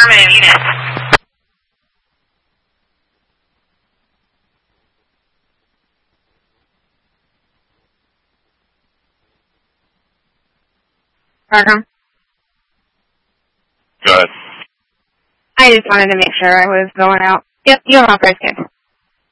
Affirmative, unit. Markham? Go ahead. I just wanted to make sure I was going out. Yep, you have authorized case.